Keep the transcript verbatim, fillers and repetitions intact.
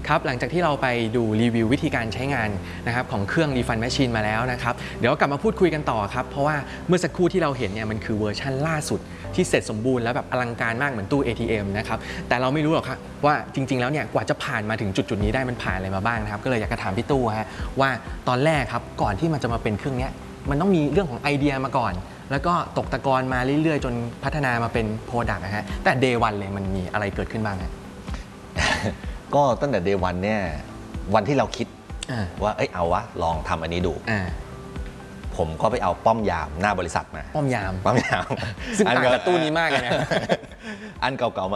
ครับหลังจากที่เราไปดูรีวิววิธีการใช้งานนะครับของเครื่อง Refund Machine มาแล้วนะครับเดี๋ยวกลับมาพูดคุยกันต่อครับเพราะว่าเมื่อสักครู่ที่เราเห็นเนี่ยมันคือเวอร์ชั่นล่าสุดที่เสร็จสมบูรณ์แล้วแบบอลังการมากเหมือนตู้ เอ ที เอ็ม นะครับแต่เราไม่รู้หรอกครับว่าจริงๆแล้วเนี่ยกว่าจะผ่านมาถึงจุดๆนี้ได้มันผ่านอะไรมาบ้างนะครับก็เลยอยากจะถามพี่ตู้ฮะว่าตอนแรกครับก่อนที่มันจะมาเป็นเครื่องนี้มันต้องมีเรื่องของไอเดียมาก่อนแล้วก็ตกตะกอนมาเรื่อยๆจนพัฒนามาเป็นโปรดักต์นะฮะแต่ Day วันเลยมันมีอะไรเกิดขึ้นบ้างฮะก็ตั้งแต่ Day วันเนี่ยวันที่เราคิดว่าเอ้ยเอาวะลองทำอันนี้ดูผมก็ไปเอาป้อมยามหน้าบริษัทมาป้อมยามป้อมยามซึ่งต่างกับตู้นี้มากเลยนะอันเก่าๆ